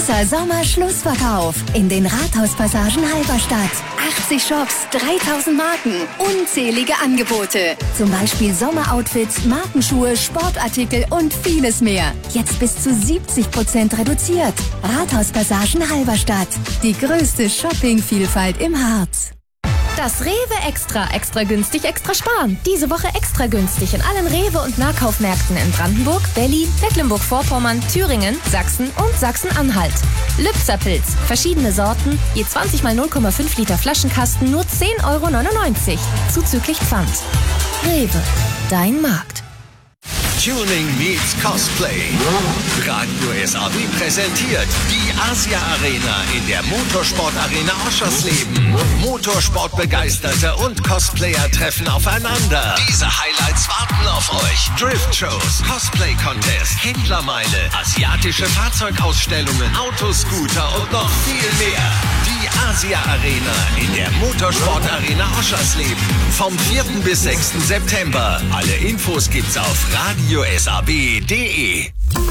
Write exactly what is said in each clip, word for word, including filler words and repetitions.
Großer Sommer-Schlussverkauf in den Rathauspassagen Halberstadt. achtzig Shops, dreitausend Marken, unzählige Angebote. Zum Beispiel Sommeroutfits, Markenschuhe, Sportartikel und vieles mehr. Jetzt bis zu siebzig Prozent reduziert. Rathauspassagen Halberstadt. Die größte Shoppingvielfalt im Harz. Das Rewe Extra. Extra günstig, extra sparen. Diese Woche extra günstig in allen Rewe- und Nahkaufmärkten in Brandenburg, Berlin, Mecklenburg-Vorpommern, Thüringen, Sachsen und Sachsen-Anhalt. Lübserpilz. Verschiedene Sorten. Je zwanzig mal null Komma fünf Liter Flaschenkasten nur zehn Euro neunundneunzig. Zuzüglich Pfand. Rewe. Dein Markt. Tuning meets Cosplay. Radio S A W präsentiert die Asia Arena in der Motorsport-Arena Oschersleben. Motorsportbegeisterte und Cosplayer treffen aufeinander. Diese Highlights warten auf euch. Drift-Shows, Cosplay-Contest, Händlermeile, asiatische Fahrzeugausstellungen, Autoscooter und noch viel mehr. Die Asia Arena in der Motorsport-Arena Oschersleben. Vom vierten bis sechsten September. Alle Infos gibt's auf radio S A W punkt de.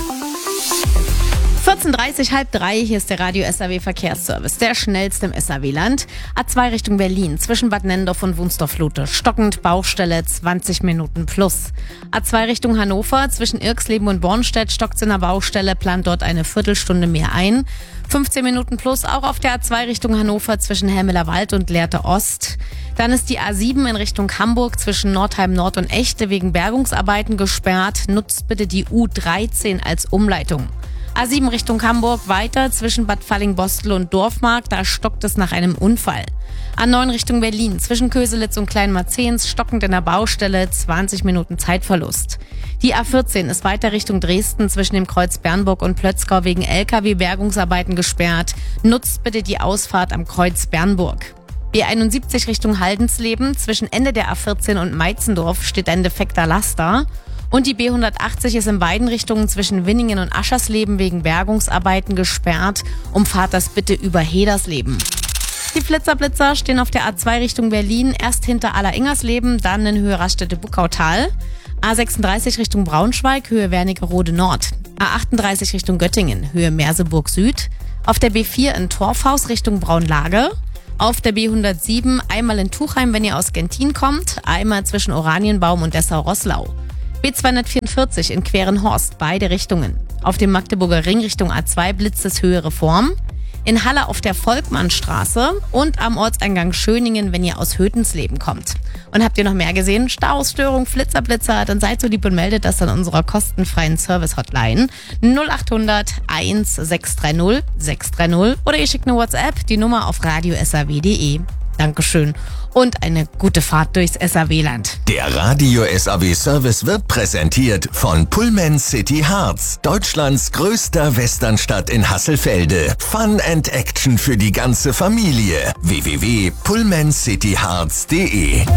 vierzehn Uhr dreißig, halb drei, hier ist der Radio S A W Verkehrsservice, der schnellste im S A W-Land. A zwei Richtung Berlin, zwischen Bad Nennendorf und Wunsdorf-Lute, stockend, Baustelle, zwanzig Minuten plus. A zwei Richtung Hannover, zwischen Irxleben und Bornstedt, stockt's in der Baustelle, plant dort eine Viertelstunde mehr ein. fünfzehn Minuten plus, auch auf der A zwei Richtung Hannover, zwischen Helmeler Wald und Lehrte Ost. Dann ist die A sieben in Richtung Hamburg zwischen Nordheim Nord und Echte wegen Bergungsarbeiten gesperrt. Nutzt bitte die U dreizehn als Umleitung. A sieben Richtung Hamburg weiter zwischen Bad Falling-Bostel und Dorfmark, da stockt es nach einem Unfall. A neun Richtung Berlin zwischen Köselitz und Kleinmarzehns, stockend in der Baustelle, zwanzig Minuten Zeitverlust. Die A vierzehn ist weiter Richtung Dresden zwischen dem Kreuz Bernburg und Plötzgau wegen L K W-Bergungsarbeiten gesperrt. Nutzt bitte die Ausfahrt am Kreuz Bernburg. B einundsiebzig Richtung Haldensleben zwischen Ende der A vierzehn und Meitzendorf steht ein defekter Laster. Und die B hundertachtzig ist in beiden Richtungen zwischen Winningen und Aschersleben wegen Bergungsarbeiten gesperrt. Umfahrt das bitte über Hedersleben. Die Flitzerblitzer stehen auf der A zwei Richtung Berlin, erst hinter Aller-Ingersleben, dann in Höhe Raststätte-Buckautal. A sechsunddreißig Richtung Braunschweig, Höhe Wernigerode Nord. A achtunddreißig Richtung Göttingen, Höhe Merseburg Süd. Auf der B vier in Torfhaus Richtung Braunlage. Auf der B hundertsieben einmal in Tuchheim, wenn ihr aus Gentin kommt, einmal zwischen Oranienbaum und Dessau-Roßlau. B zweihundertvierundvierzig in Querenhorst, beide Richtungen. Auf dem Magdeburger Ring Richtung A zwei blitzt es Höhe Reform. In Halle auf der Volkmannstraße und am Ortseingang Schöningen, wenn ihr aus Hötensleben kommt. Und habt ihr noch mehr gesehen? Staus, Störung, Flitzer, Blitzer, dann seid so lieb und meldet das an unserer kostenfreien Service-Hotline null achthundert eins sechs drei null sechs drei null oder ihr schickt eine WhatsApp, die Nummer auf radio S A W punkt de. Dankeschön und eine gute Fahrt durchs S A W-Land. Der Radio S A W Service wird präsentiert von Pullman City Harz, Deutschlands größter Westernstadt in Hasselfelde. Fun and Action für die ganze Familie. w w w punkt pullman city harz punkt de.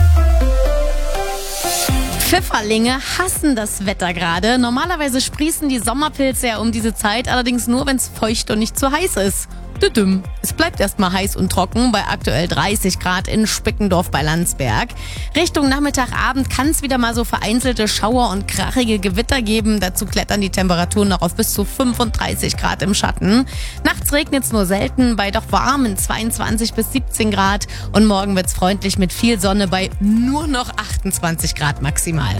Pfifferlinge hassen das Wetter gerade. Normalerweise sprießen die Sommerpilze ja um diese Zeit, allerdings nur, wenn es feucht und nicht zu heiß ist. Düdüm. Es bleibt erstmal heiß und trocken bei aktuell dreißig Grad in Spickendorf bei Landsberg. Richtung Nachmittag, Abend kann es wieder mal so vereinzelte Schauer und krachige Gewitter geben. Dazu klettern die Temperaturen noch auf bis zu fünfunddreißig Grad im Schatten. Nachts regnet es nur selten bei doch warmen zweiundzwanzig bis siebzehn Grad. Und morgen wird es freundlich mit viel Sonne bei nur noch achtundzwanzig Grad maximal.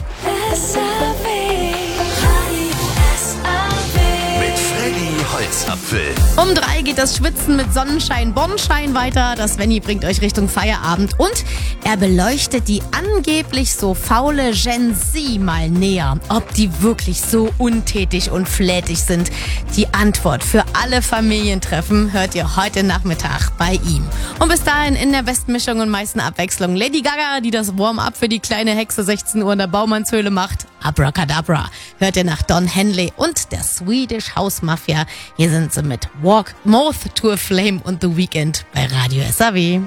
Holzapfel. Um drei geht das Schwitzen mit Sonnenschein, Bonschein weiter. Das Svenny bringt euch Richtung Feierabend und er beleuchtet die angeblich so faule Gen Z mal näher. Ob die wirklich so untätig und flätig sind. Die Antwort für alle Familientreffen hört ihr heute Nachmittag bei ihm. Und bis dahin in der besten Mischung und meisten Abwechslung Lady Gaga, die das Warm-up für die kleine Hexe sechzehn Uhr in der Baumannshöhle macht. Abracadabra. Hört ihr nach Don Henley und der Swedish House Mafia. Hier sind sie mit Walk Moth to a Flame und The Weekend bei Radio S A W.